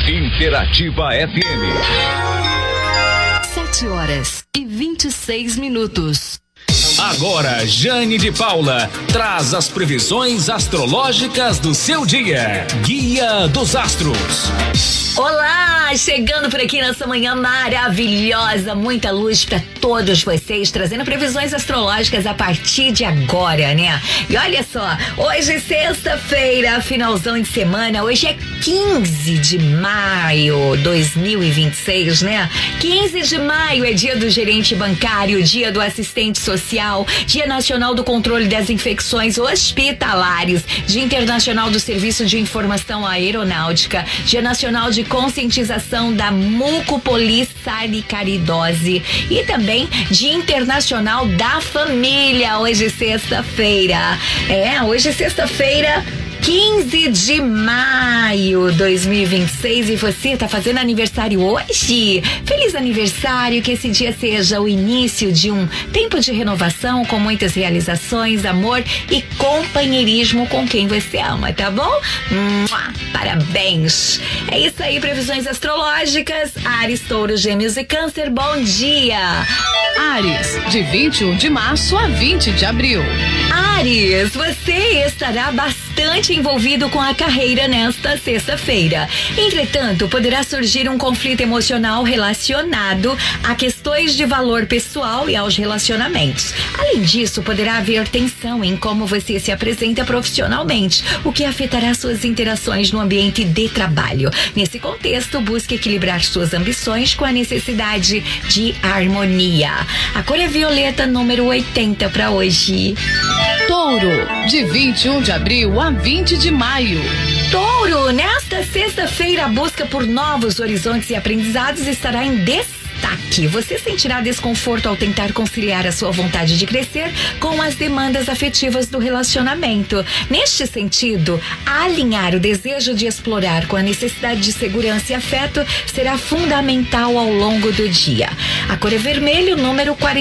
Interativa FM. 7h26. Agora, Jane de Paula traz as previsões astrológicas do seu dia. Guia dos Astros. Olá, chegando por aqui nessa manhã maravilhosa, muita luz para todos vocês, trazendo previsões astrológicas a partir de agora, né? E olha só, hoje é sexta-feira, finalzão de semana, hoje é 15 de maio 2026, né? 15 de maio é dia do gerente bancário, dia do assistente social, dia nacional do controle das infecções hospitalares, dia internacional do serviço de informação aeronáutica, dia nacional de conscientização da mucopolissacaridose e também Dia Internacional da Família. Hoje é sexta-feira. Hoje é sexta-feira, 15 de maio 2026, e você tá fazendo aniversário hoje? Feliz aniversário, que esse dia seja o início de um tempo de renovação com muitas realizações, amor e companheirismo com quem você ama, tá bom? Parabéns! É isso aí, previsões astrológicas. Áries, Touro, Gêmeos e Câncer, bom dia! Áries, de 21 de março a 20 de abril. Áries, você estará bastante envolvido com a carreira nesta sexta-feira. Entretanto, poderá surgir um conflito emocional relacionado a questões de valor pessoal e aos relacionamentos. Além disso, poderá haver tensão em como você se apresenta profissionalmente, o que afetará suas interações no ambiente de trabalho. Nesse contexto, busque equilibrar suas ambições com a necessidade de harmonia. A cor é violeta, número 80 para hoje. Touro, de 21 de abril a 20 de maio. Touro, nesta sexta-feira, a busca por novos horizontes e aprendizados estará em destaque. Você sentirá desconforto ao tentar conciliar a sua vontade de crescer com as demandas afetivas do relacionamento. Neste sentido, alinhar o desejo de explorar com a necessidade de segurança e afeto será fundamental ao longo do dia. A cor é vermelho, número 40.